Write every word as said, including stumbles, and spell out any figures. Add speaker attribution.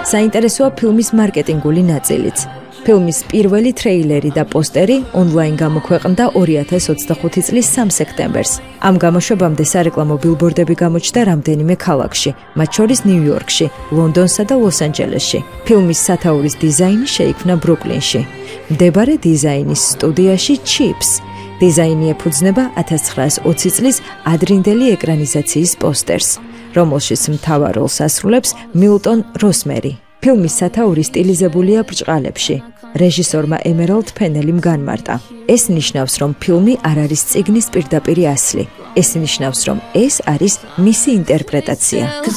Speaker 1: საინტერესოა ფილმის მარკეტინგული ნაწილიც. ფილმის პირველი თრეილერი და პოსტერი ონლაინ გამოქვეყნდა ორი ათას ოცდახუთი წლის სამი სექტემბერს. ამ გამოშვებამდე სარეკლამო ბილბორდები გამოჩნდა რამდენიმე ქალაქში, მათ შორის ნიუ-იორკში, ლონდონსა და ლოს-ანჯელესში. ფილმის სათაურის დიზაინი შეიქმნა ბრუკლინში, მდებარე დიზაინის სტუდიაში Chips. დიზაინი ეფუძნება ათას ცხრაას ოცი წლის ადრინდელი ეკრანიზაციის პოსტერს, რომელშიც მთავარ როლს ასრულებს მილტონ როსმერი. ფილმის სათაური სტილიზებულია ბრჭყალებში. რეჟისორმა ემერალდ ფენელიმ განმარტა. ეს ნიშნავს, რომ ფილმი არ არის წიგნის პირდაპირი ასლი. ეს ნიშნავს, რომ ეს არის მისი ინტერპრეტაცია.